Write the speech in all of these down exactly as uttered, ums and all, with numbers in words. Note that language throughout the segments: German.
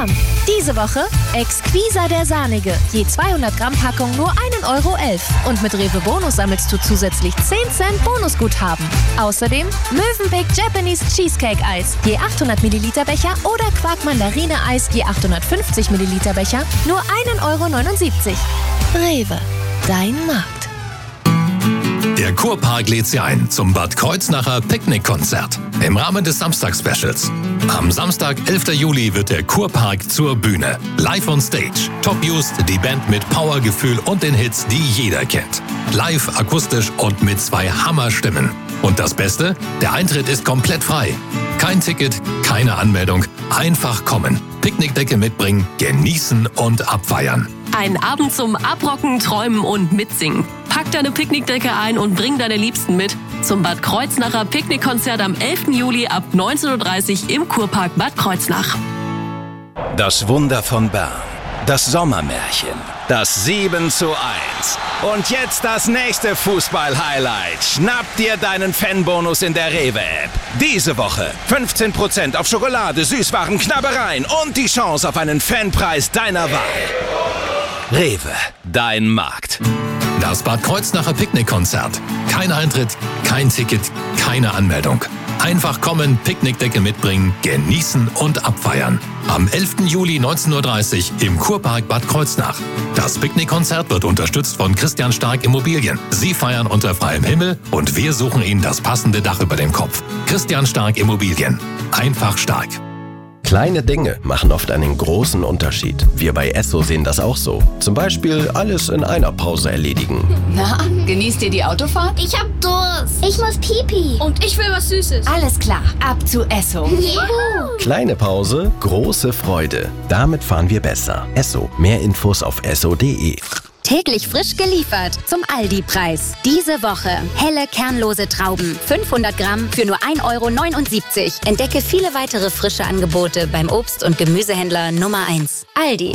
warm. Diese Woche Exquisa der Sahnige. Je zweihundert Gramm Packung nur ein Euro elf. Und mit Rewe Bonus sammelst du zusätzlich zehn Cent Bonusguthaben. Außerdem Mövenpick Japanese Cheesecake Eis. Je achthundert Milliliter Becher oder Quark Mandarine Eis. Je achthundertfünfzig Milliliter Becher nur ein Euro neunundsiebzig. Rewe, dein Markt. Der Kurpark lädt Sie ein zum Bad Kreuznacher Picknickkonzert im Rahmen des Samstag-Specials. Am Samstag, elften Juli, wird der Kurpark zur Bühne. Live on Stage. Top Used, die Band mit Powergefühl und den Hits, die jeder kennt. Live, akustisch und mit zwei Hammerstimmen. Und das Beste? Der Eintritt ist komplett frei. Kein Ticket, keine Anmeldung. Einfach kommen. Picknickdecke mitbringen, genießen und abfeiern. Ein Abend zum Abrocken, Träumen und Mitsingen. Pack deine Picknickdecke ein und bring deine Liebsten mit zum Bad Kreuznacher Picknickkonzert am elften Juli ab neunzehn Uhr dreißig im Kurpark Bad Kreuznach. Das Wunder von Bern. Das Sommermärchen. Das sieben zu eins. Und jetzt das nächste Fußball-Highlight. Schnapp dir deinen Fanbonus in der Rewe-App. Diese Woche fünfzehn Prozent auf Schokolade, Süßwaren, Knabbereien und die Chance auf einen Fanpreis deiner Wahl. Rewe, dein Markt. Das Bad Kreuznacher Picknickkonzert. Kein Eintritt, kein Ticket, keine Anmeldung. Einfach kommen, Picknickdecke mitbringen, genießen und abfeiern. Am elften Juli neunzehn Uhr dreißig im Kurpark Bad Kreuznach. Das Picknickkonzert wird unterstützt von Christian Stark Immobilien. Sie feiern unter freiem Himmel und wir suchen Ihnen das passende Dach über dem Kopf. Christian Stark Immobilien. Einfach stark. Kleine Dinge machen oft einen großen Unterschied. Wir bei Esso sehen das auch so. Zum Beispiel alles in einer Pause erledigen. Na, genießt ihr die Autofahrt? Ich hab Durst. Ich muss Pipi. Und ich will was Süßes. Alles klar, ab zu Esso. Juhu. Kleine Pause, große Freude. Damit fahren wir besser. Esso. Mehr Infos auf esso punkt de. Täglich frisch geliefert zum Aldi-Preis. Diese Woche helle, kernlose Trauben. fünfhundert Gramm für nur ein Euro neunundsiebzig. Entdecke viele weitere frische Angebote beim Obst- und Gemüsehändler Nummer eins. Aldi.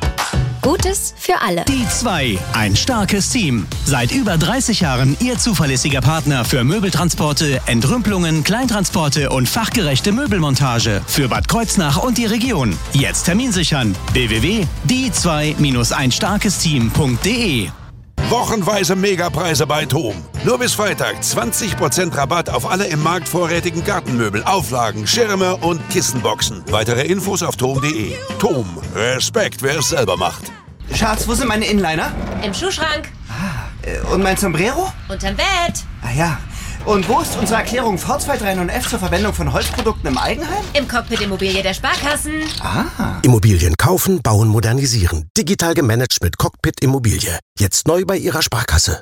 Gutes für alle. Die zwei. Ein starkes Team. Seit über dreißig Jahren Ihr zuverlässiger Partner für Möbeltransporte, Entrümpelungen, Kleintransporte und fachgerechte Möbelmontage für Bad Kreuznach und die Region. Jetzt Termin sichern. w w w punkt die zwei ein starkes team punkt de. Wochenweise Megapreise bei TOM. Nur bis Freitag zwanzig Prozent Rabatt auf alle im Markt vorrätigen Gartenmöbel, Auflagen, Schirme und Kissenboxen. Weitere Infos auf tom punkt de. TOM. Respekt, wer es selber macht. Schatz, wo sind meine Inliner? Im Schuhschrank. Ah, und mein Sombrero? Unterm Bett. Ah ja. Und wo ist unsere Erklärung V zwei drei neun F zur Verwendung von Holzprodukten im Eigenheim? Im Cockpit Immobilie der Sparkassen. Ah. Immobilien kaufen, bauen, modernisieren. Digital gemanagt mit Cockpit Immobilie. Jetzt neu bei Ihrer Sparkasse.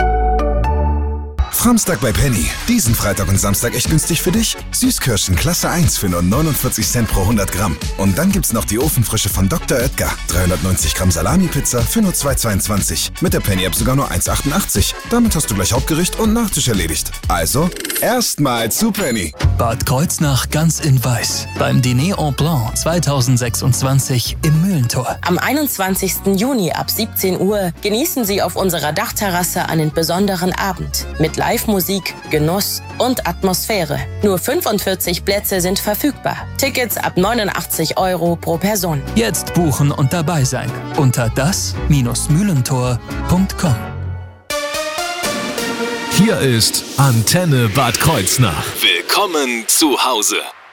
Framstag bei Penny. Diesen Freitag und Samstag echt günstig für dich. Süßkirschen Klasse eins für nur neunundvierzig Cent pro hundert Gramm. Und dann gibt's noch die Ofenfrische von Doktor Oetker. dreihundertneunzig Gramm Salami-Pizza für nur zwei Euro zweiundzwanzig. Mit der Penny-App sogar nur eins Euro achtundachtzig. Damit hast du gleich Hauptgericht und Nachtisch erledigt. Also, erstmal zu Penny. Bad Kreuznach ganz in Weiß. Beim Dîner en Blanc zweitausendsechsundzwanzig im Mühlentor. Am einundzwanzigsten Juni ab siebzehn Uhr genießen Sie auf unserer Dachterrasse einen besonderen Abend mit Live-Musik, Genuss und Atmosphäre. Nur fünfundvierzig Plätze sind verfügbar. Tickets ab neunundachtzig Euro pro Person. Jetzt buchen und dabei sein unter das Mühlentor punkt com. Hier ist Antenne Bad Kreuznach. Willkommen zu Hause.